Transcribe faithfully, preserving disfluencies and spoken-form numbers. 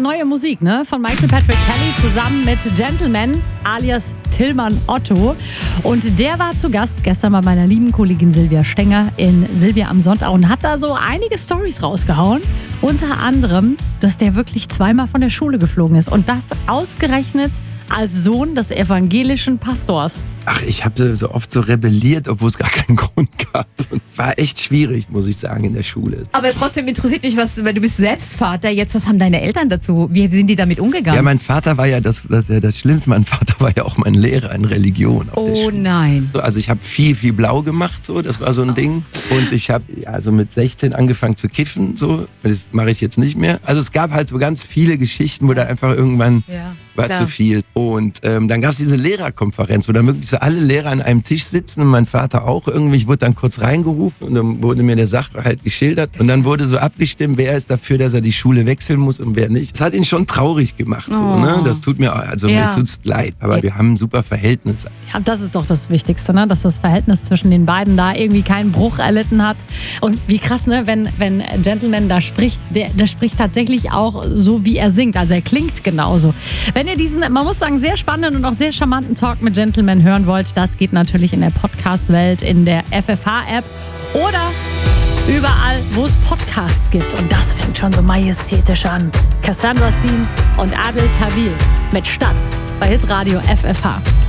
neue Musik, ne? Von Michael Patrick Kelly zusammen mit Gentleman alias Tillmann Otto. Und der war zu Gast gestern bei meiner lieben Kollegin Silvia Stenger in Silvia am Sonntag und hat da so einige Storys rausgehauen. Unter anderem, dass der wirklich zweimal von der Schule geflogen ist. Und das ausgerechnet als Sohn des evangelischen Pastors. Ach, ich habe so oft so rebelliert, obwohl es gar keinen Grund gab. Und war echt schwierig, muss ich sagen, in der Schule. Aber trotzdem interessiert mich, was, weil du bist selbst Vater jetzt, was haben deine Eltern dazu? Wie sind die damit umgegangen? Ja, mein Vater war ja das, das, ist ja das Schlimmste. Mein Vater war ja auch mein Lehrer in Religion. Auf oh nein. Also ich habe viel, viel blau gemacht, so, das war so ein oh. Ding. Und ich habe also mit sechzehn angefangen zu kiffen, so. Das mache ich jetzt nicht mehr. Also es gab halt so ganz viele Geschichten, wo da einfach irgendwann ja, war klar. zu viel. Und ähm, dann gab es diese Lehrerkonferenz, wo dann wirklich so alle Lehrer an einem Tisch sitzen und mein Vater auch irgendwie. Ich wurde dann kurz reingerufen und dann wurde mir der Sachverhalt geschildert. Und dann wurde so abgestimmt, wer ist dafür, dass er die Schule wechseln muss und wer nicht. Das hat ihn schon traurig gemacht. So, oh. ne? Das tut mir, also ja. mir tut's leid. Aber ja. wir haben ein super Verhältnis. Ja, das ist doch das Wichtigste, ne? Dass das Verhältnis zwischen den beiden da irgendwie keinen Bruch erlitten hat. Und wie krass, ne? Wenn, wenn Gentleman da spricht, der, der spricht tatsächlich auch so, wie er singt. Also er klingt genauso. Wenn ihr diesen, man muss sagen, sehr spannenden und auch sehr charmanten Talk mit Gentleman hören wollt, das geht natürlich in der Podcast-Welt, in der F F H-App oder überall, wo es Podcasts gibt. Und das fängt schon so majestätisch an. Cassandra Steen und Adel Tawil mit Stadt bei Hitradio F F H.